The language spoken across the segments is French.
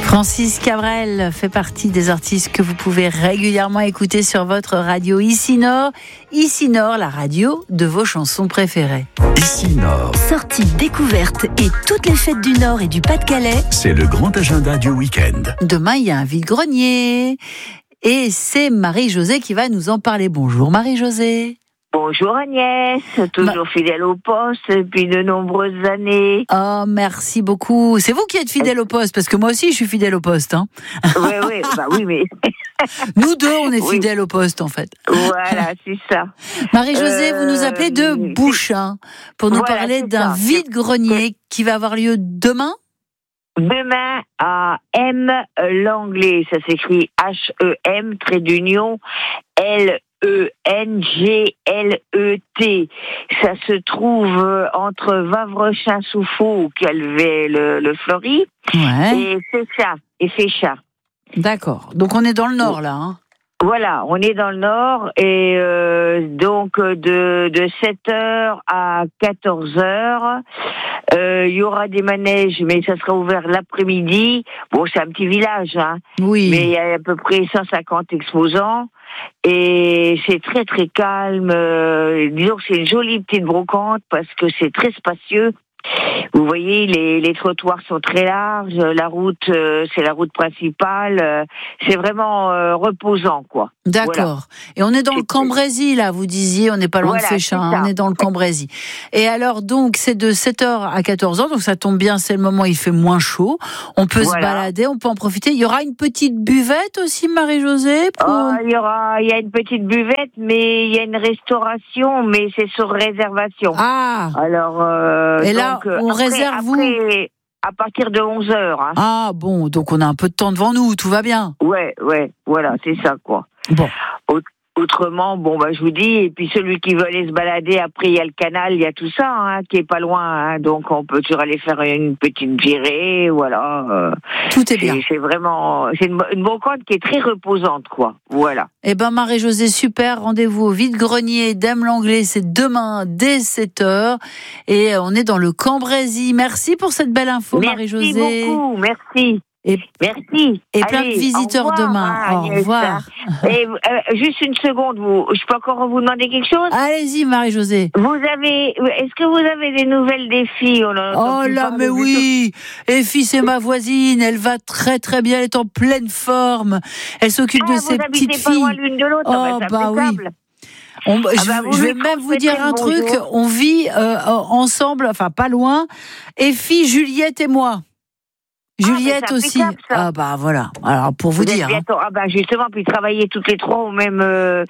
Francis Cabrel fait partie des artistes que vous pouvez régulièrement écouter sur votre radio Ici Nord. Ici Nord, la radio de vos chansons préférées. Ici Nord. Sorties, découvertes et toutes les fêtes du Nord et du Pas-de-Calais. C'est le grand agenda du week-end. Demain, il y a un vide-grenier. Et c'est Marie-Josée qui va nous en parler. Bonjour Marie-Josée. Bonjour Agnès, toujours fidèle au poste depuis de nombreuses années. Oh, merci beaucoup. C'est vous qui êtes fidèle au poste, parce que moi aussi je suis fidèle au poste. Hein. Oui, mais... Nous deux, on est fidèles au poste en fait. Voilà, c'est ça. Marie-Josée, vous nous appelez de Bouchain pour nous parler d'un vide-grenier qui va avoir lieu demain. Demain à M Langlais, ça s'écrit H-E-M, trait d'union, L-E-N-G-L-E-T. Ça se trouve entre Wavrechin-Souffaut, qu'elle le Fleury, et Féchat. D'accord. Donc on est dans le nord là. Hein. Voilà, on est dans le nord et donc de 7h à 14h, il y aura des manèges, mais ça sera ouvert l'après-midi. Bon, c'est un petit village, hein. Oui. Mais il y a à peu près 150 exposants et c'est très très calme. Disons que c'est une jolie petite brocante parce que c'est très spacieux. Vous voyez, les trottoirs sont très larges, la route, c'est la route principale, c'est vraiment reposant, quoi. D'accord. Voilà. Et on est dans le Cambrésis, là, vous disiez, on n'est pas loin de Féchat, on est dans le Cambrésis. Et alors, donc, c'est de 7h à 14h, donc ça tombe bien, c'est le moment où il fait moins chaud. On peut se balader, on peut en profiter. Il y aura une petite buvette aussi, Marie-Josée il y a une petite buvette, mais il y a une restauration, mais c'est sur réservation. Ah. Alors, et là, on réserve vous à partir de 11h. Hein. Ah bon, donc on a un peu de temps devant nous, tout va bien. Ouais, voilà, c'est ça, quoi. Bon. Autrement, je vous dis, et puis celui qui veut aller se balader, après il y a le canal, il y a tout ça, hein, qui est pas loin, hein, donc on peut toujours aller faire une petite virée, voilà. Tout est bien. C'est vraiment, c'est une brocante qui est très reposante, quoi, voilà. Eh ben Marie-Josée, super, rendez-vous au vide-grenier d'M Langlais, c'est demain dès 7h, et on est dans le Cambrésis. Merci pour cette belle info, Marie-Josée. Merci beaucoup, merci. Merci. Et plein de visiteurs demain. Au revoir. Et juste une seconde, je peux encore vous demander quelque chose ? Allez-y, Marie-Josée. Est-ce que vous avez des nouvelles des filles ? Oh là, mais oui. Effie, c'est ma voisine. Elle va très très bien. Elle est en pleine forme. Elle s'occupe de ses petites filles. Vous habitez pas loin l'une de l'autre. Oh bah oui. Je vais même vous dire un truc. On vit ensemble, enfin pas loin. Effie, Juliette et moi. Juliette aussi. Ah bah voilà. Alors pour vous dire. Justement, puis travailler toutes les trois au même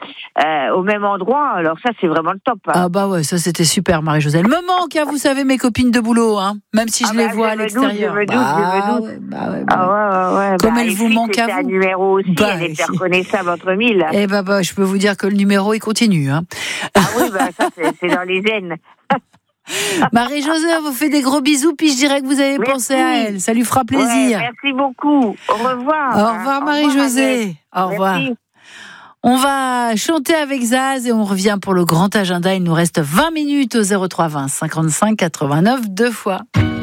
endroit. Alors ça, c'est vraiment le top. Hein. Ah bah ouais, ça c'était super, Marie-Josée. Elle me manque, hein, vous savez, mes copines de boulot, hein. Même si je les vois à l'extérieur. Je me doute. Comme elle vous manque à vous. Un numéro aussi. Elle est reconnaissable entre mille. Eh je peux vous dire que le numéro il continue. Hein. Ah oui, ça c'est dans les aines. Marie-Josée, on vous fait des gros bisous, puis je dirais que vous avez pensé à elle. Ça lui fera plaisir. Merci beaucoup. Au revoir. Au revoir, Marie-Josée. Au revoir. Merci. On va chanter avec Zaz et on revient pour le grand agenda. Il nous reste 20 minutes au 03 20 55 89 2 fois.